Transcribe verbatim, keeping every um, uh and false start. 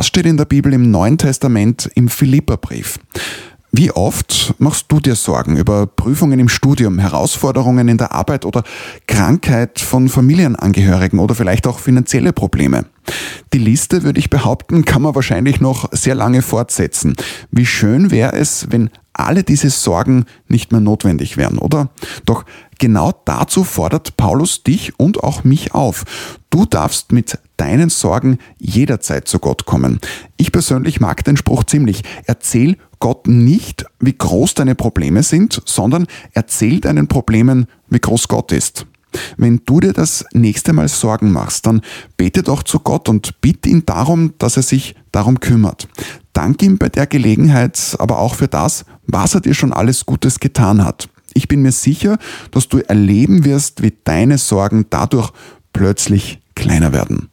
Das steht in der Bibel im Neuen Testament im Philipperbrief. Wie oft machst du dir Sorgen über Prüfungen im Studium, Herausforderungen in der Arbeit oder Krankheit von Familienangehörigen oder vielleicht auch finanzielle Probleme? Die Liste, würde ich behaupten, kann man wahrscheinlich noch sehr lange fortsetzen. Wie schön wäre es, wenn alle diese Sorgen nicht mehr notwendig wären, oder? Doch genau dazu fordert Paulus dich und auch mich auf. Du darfst mit deinen Sorgen jederzeit zu Gott kommen. Ich persönlich mag den Spruch ziemlich. Erzähl Gott nicht, wie groß deine Probleme sind, sondern erzähl deinen Problemen, wie groß Gott ist. Wenn du dir das nächste Mal Sorgen machst, dann bete doch zu Gott und bitte ihn darum, dass er sich darum kümmert. Dank ihm bei der Gelegenheit, aber auch für das, was er dir schon alles Gutes getan hat. Ich bin mir sicher, dass du erleben wirst, wie deine Sorgen dadurch plötzlich kleiner werden.